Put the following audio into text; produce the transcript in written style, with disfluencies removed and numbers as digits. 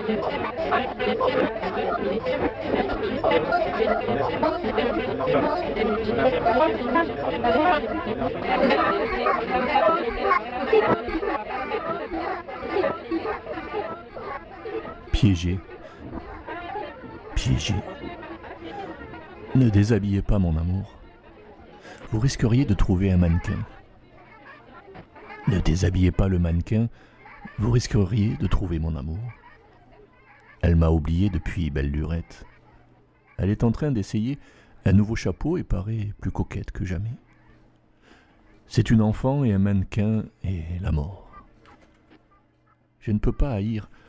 Piégé, piégé. Ne déshabillez pas mon amour. Vous risqueriez de trouver un mannequin. Ne déshabillez pas le mannequin, vous risqueriez de trouver mon amour. Elle m'a oublié depuis belle lurette. Elle est en train d'essayer un nouveau chapeau et paraît plus coquette que jamais. C'est une enfant et un mannequin et la mort. Je ne peux pas haïr